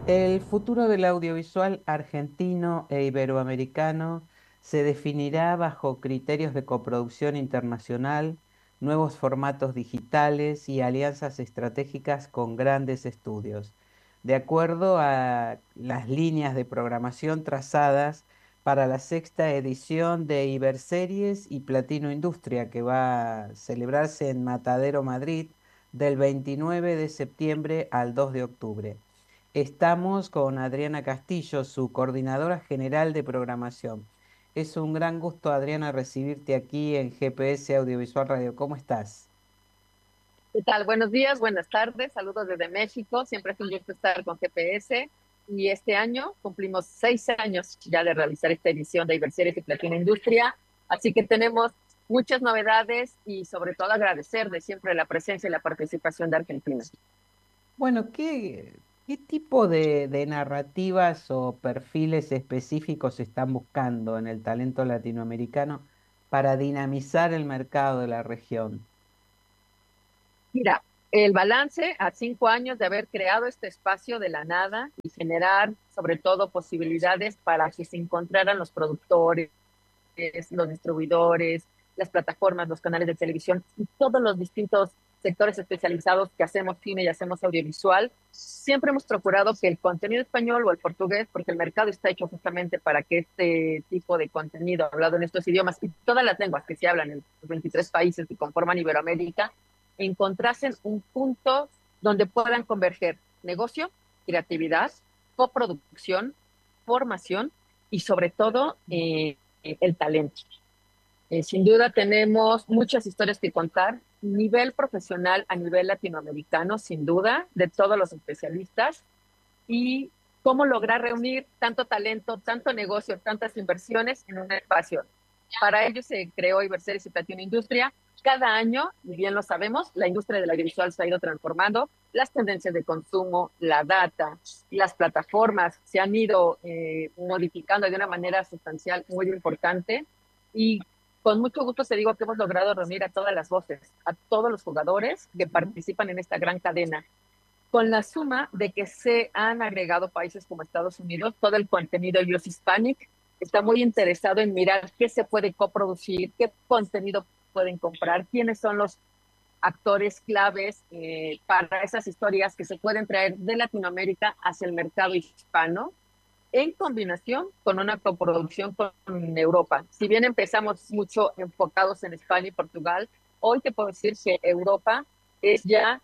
El futuro del audiovisual argentino e iberoamericano se definirá bajo criterios de coproducción internacional, nuevos formatos digitales y alianzas estratégicas con grandes estudios, de acuerdo a las líneas de programación trazadas para la sexta edición de Iberseries y Platino Industria, que va a celebrarse en Matadero, Madrid, del 29 de septiembre al 2 de octubre. Estamos con Adriana Castillo, su coordinadora general de programación. Es un gran gusto, Adriana, recibirte aquí en GPS Audiovisual Radio. ¿Cómo estás? ¿Qué tal? Buenos días, buenas tardes, saludos desde México. Siempre es un gusto estar con GPS. Y este año cumplimos 6 años ya de realizar esta edición de Iberseries y Platino Industria. Así que tenemos muchas novedades y sobre todo agradecer de siempre la presencia y la participación de Argentina. Bueno, ¿qué tipo de narrativas o perfiles específicos están buscando en el talento latinoamericano para dinamizar el mercado de la región? Mira, el balance a 5 años de haber creado este espacio de la nada y generar sobre todo posibilidades para que se encontraran los productores, los distribuidores, las plataformas, los canales de televisión y todos los distintos sectores especializados que hacemos cine y hacemos audiovisual, siempre hemos procurado que el contenido español o el portugués, porque el mercado está hecho justamente para que este tipo de contenido hablado en estos idiomas y todas las lenguas que se hablan en los 23 países que conforman Iberoamérica, encontrasen un punto donde puedan converger negocio, creatividad, coproducción, formación y sobre todo el talento. Sin duda tenemos muchas historias que contar, nivel profesional a nivel latinoamericano, sin duda, de todos los especialistas, y cómo lograr reunir tanto talento, tanto negocio, tantas inversiones en un espacio. Para ello se creó Iberseries y Platino Industria. Cada año, y bien lo sabemos, la industria del audiovisual se ha ido transformando, las tendencias de consumo, la data, las plataformas se han ido modificando de una manera sustancial muy importante y con mucho gusto te digo que hemos logrado reunir a todas las voces, a todos los jugadores que Ujú. participan en esta gran cadena con la suma de que se han agregado países como Estados Unidos, todo el contenido US Hispanic está muy interesado en mirar qué se puede coproducir, qué contenido pueden comprar, quiénes son los actores claves para esas historias que se pueden traer de Latinoamérica hacia el mercado hispano, en combinación con una coproducción con Europa. Si bien empezamos mucho enfocados en España y Portugal, hoy te puedo decir que Europa es ya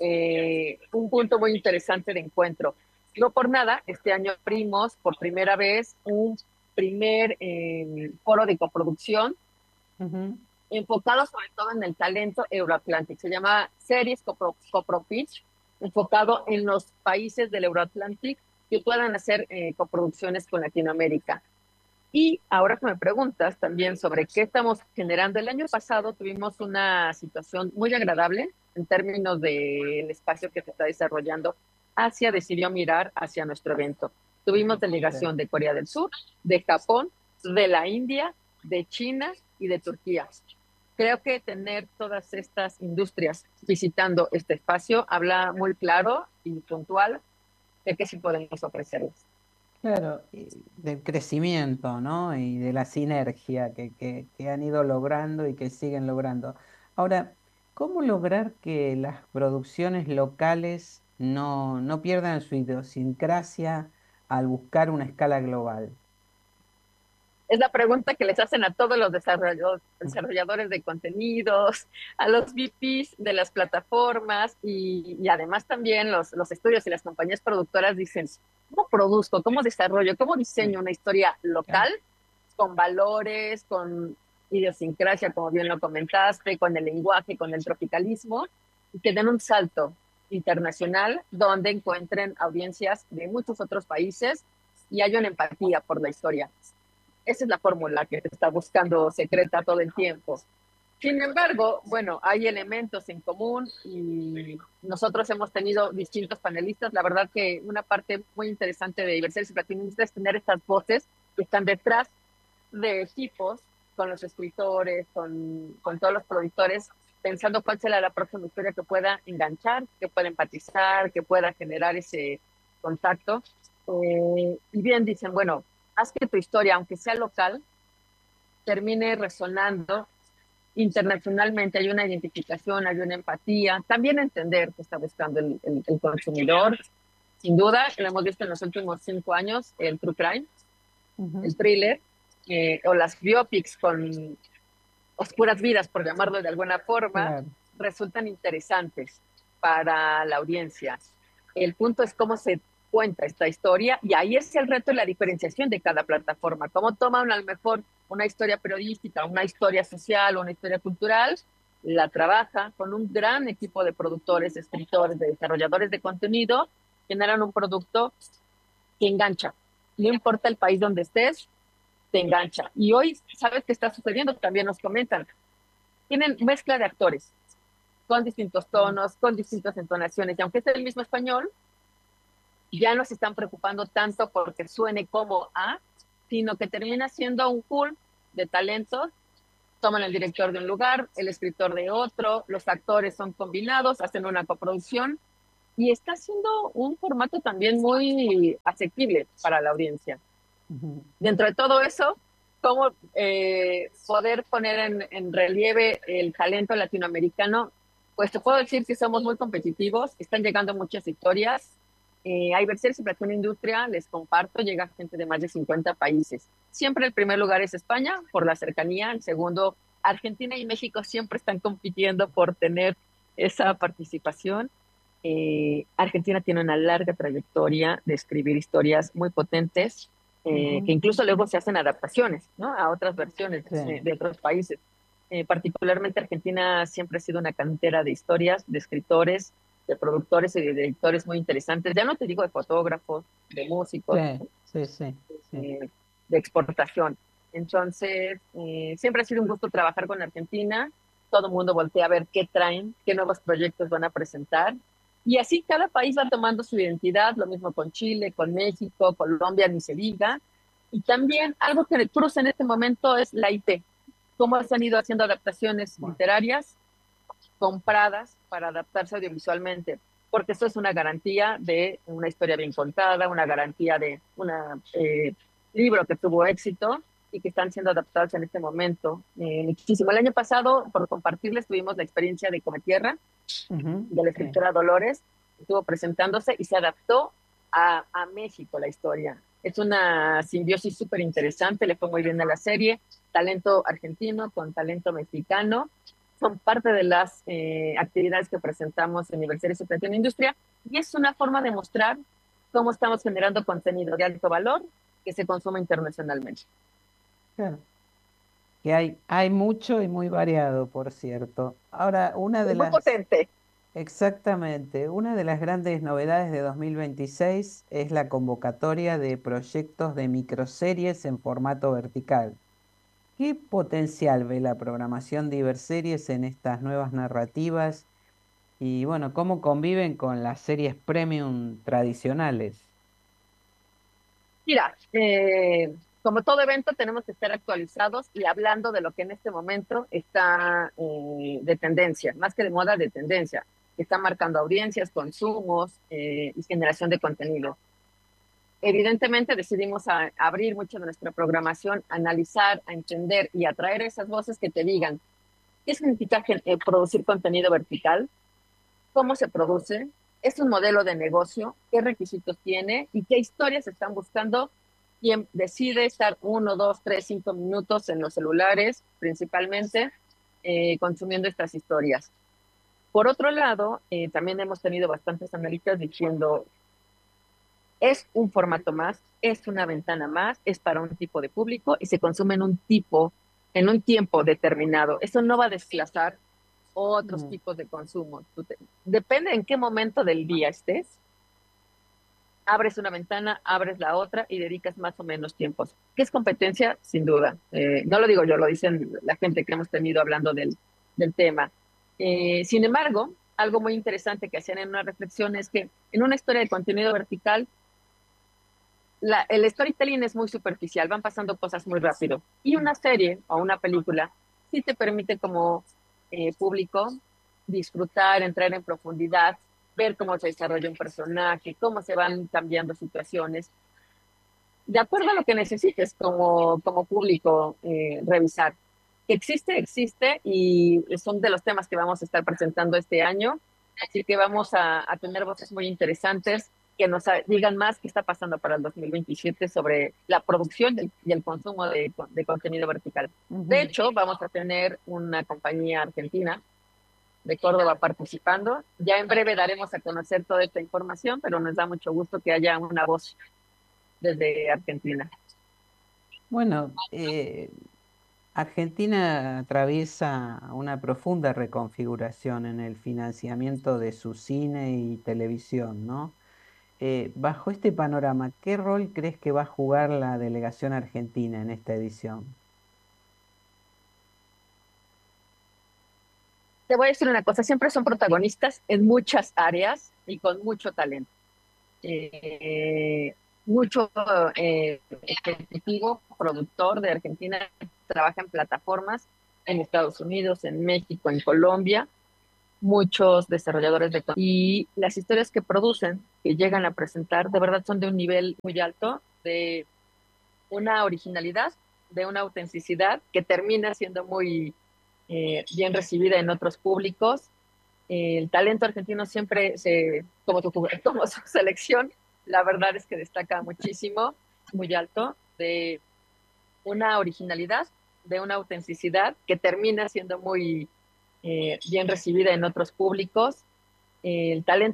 un punto muy interesante de encuentro. No por nada, este año abrimos por primera vez un primer foro de coproducción Ujú. enfocado sobre todo en el talento Euroatlantic. Se llama Series Copro Pitch, enfocado en los países del Euroatlantic que puedan hacer coproducciones con Latinoamérica. Y ahora que me preguntas también sobre qué estamos generando, el año pasado tuvimos una situación muy agradable en términos del espacio que se está desarrollando. Asia decidió mirar hacia nuestro evento. Tuvimos Sí. delegación de Corea del Sur, de Japón, de la India, de China y de Turquía. Creo que tener todas estas industrias visitando este espacio habla muy claro y puntual de qué sí podemos ofrecerles. Claro, y del crecimiento, ¿no? Y de la sinergia que han ido logrando y que siguen logrando. Ahora, ¿cómo lograr que las producciones locales no pierdan su idiosincrasia al buscar una escala global? Es la pregunta que les hacen a todos los desarrolladores de contenidos, a los VPs de las plataformas y además también los estudios y las compañías productoras dicen, ¿cómo produzco? ¿Cómo desarrollo? ¿Cómo diseño una historia Claro. local con valores, con idiosincrasia, como bien lo comentaste, con el lenguaje, con el tropicalismo, y que den un salto internacional donde encuentren audiencias de muchos otros países y haya una empatía por la historia? Esa es la fórmula que se está buscando secreta todo el tiempo. Sin embargo, bueno, hay elementos en común y nosotros hemos tenido distintos panelistas. La verdad que una parte muy interesante de Diversidad y Platinistas es tener estas voces que están detrás de equipos con los escritores, con todos los productores, pensando cuál será la próxima historia que pueda enganchar, que pueda empatizar, que pueda generar ese contacto. Y bien dicen, bueno, haz que tu historia, aunque sea local, termine resonando internacionalmente. Hay una identificación, hay una empatía, también entender qué está buscando el consumidor. Sin duda, lo hemos visto en los últimos 5 años, el true crime, Ujú. el thriller, o las biopics con oscuras vidas, por llamarlo de alguna forma, Claro. resultan interesantes para la audiencia. El punto es cómo se cuenta esta historia y ahí es el reto y la diferenciación de cada plataforma. Cómo toman a lo mejor una historia periodística, una historia social, una historia cultural, la trabaja con un gran equipo de productores, escritores, de desarrolladores de contenido, generan un producto que engancha. No importa el país donde estés, te engancha. Y hoy, ¿sabes qué está sucediendo? También nos comentan. Tienen mezcla de actores con distintos tonos, con distintas entonaciones. Y aunque es el mismo español, ya no se están preocupando tanto porque suene como A, sino que termina siendo un pool de talentos. Toman el director de un lugar, el escritor de otro, los actores son combinados, hacen una coproducción y está siendo un formato también muy asequible para la audiencia. Ujú. Dentro de todo eso, cómo poder poner en relieve el talento latinoamericano, pues te puedo decir que somos muy competitivos, están llegando muchas historias. Hay Versalles y Platón Industria, les comparto, llega gente de más de 50 países. Siempre el primer lugar es España, por la cercanía. El segundo, Argentina y México siempre están compitiendo por tener esa participación. Argentina tiene una larga trayectoria de escribir historias muy potentes, Ujú. que incluso luego se hacen adaptaciones, ¿no? A otras versiones Sí. de otros países. Particularmente Argentina siempre ha sido una cantera de historias, de escritores, de productores y de directores muy interesantes. Ya no te digo de fotógrafos, de músicos, Sí, sí, sí, sí. eh, de exportación. Entonces, siempre ha sido un gusto trabajar con Argentina. Todo el mundo voltea a ver qué traen, qué nuevos proyectos van a presentar. Y así cada país va tomando su identidad, lo mismo con Chile, con México, Colombia, ni se diga. Y también algo que cruza en este momento es la IP. Cómo se han ido haciendo adaptaciones Bueno, literarias compradas para adaptarse audiovisualmente, porque eso es una garantía de una historia bien contada, una garantía de un libro que tuvo éxito y que están siendo adaptados en este momento. Muchísimo. El año pasado, por compartirles, tuvimos la experiencia de Cometierra, ujú, de la sí. escritora Dolores, estuvo presentándose y se adaptó a México la historia. Es una simbiosis súper interesante, le fue muy bien a la serie, talento argentino con talento mexicano, son parte de las actividades que presentamos en Aniversario de Platión Industria y es una forma de mostrar cómo estamos generando contenido de alto valor que se consume internacionalmente. Claro. Que hay mucho y muy variado, por cierto. Ahora, Es muy potente. exactamente, una de las grandes novedades de 2026 es la convocatoria de proyectos de microseries en formato vertical. ¿Qué potencial ve la programación de Iberseries en estas nuevas narrativas? Y bueno, ¿cómo conviven con las series premium tradicionales? Mira, como todo evento tenemos que estar actualizados y hablando de lo que en este momento está de tendencia, más que de moda, de tendencia, que está marcando audiencias, consumos y generación de contenido. Evidentemente decidimos abrir mucho de nuestra programación, analizar, a entender y atraer esas voces que te digan qué significa producir contenido vertical, cómo se produce, es un modelo de negocio, qué requisitos tiene y qué historias están buscando quien decide estar 1, 2, 3, 5 minutos en los celulares, principalmente, consumiendo estas historias. Por otro lado, también hemos tenido bastantes analistas diciendo, es un formato más, es una ventana más, es para un tipo de público y se consume en un tiempo determinado. Eso no va a desplazar otros Mm, tipos de consumo. Depende en qué momento del día estés, abres una ventana, abres la otra y dedicas más o menos tiempos. ¿Qué es competencia? Sin duda. No lo digo yo, lo dicen la gente que hemos tenido hablando del tema. Sin embargo, algo muy interesante que hacían en una reflexión es que en una historia de contenido vertical, el storytelling es muy superficial, van pasando cosas muy rápido. Y una serie o una película sí te permite como público disfrutar, entrar en profundidad. ver cómo se desarrolla un personaje, cómo se van cambiando situaciones, de acuerdo a lo que necesites como público revisar. Que existe, existe y son de los temas que vamos a estar presentando este año. Así que vamos a tener voces muy interesantes que nos digan más qué está pasando para el 2027 sobre la producción y el consumo de contenido vertical. De Ujú. hecho, vamos a tener una compañía argentina de Córdoba participando. Ya en breve daremos a conocer toda esta información, pero nos da mucho gusto que haya una voz desde Argentina. Bueno, Argentina atraviesa una profunda reconfiguración en el financiamiento de su cine y televisión, ¿no? Bajo este panorama, ¿qué rol crees que va a jugar la delegación argentina en esta edición? Te voy a decir una cosa, siempre son protagonistas en muchas áreas y con mucho talento. Eh, mucho ejecutivo, productor de Argentina, trabaja en plataformas en Estados Unidos, en México, en Colombia, muchos desarrolladores de y las historias que producen, que llegan a presentar, de verdad son de un nivel muy alto, de una originalidad, de una autenticidad que termina siendo muy bien recibida en otros públicos. El talento argentino siempre, como su selección, la verdad es que destaca muchísimo, muy alto, de una originalidad, de una autenticidad que termina siendo muy bien recibida en otros públicos. El talento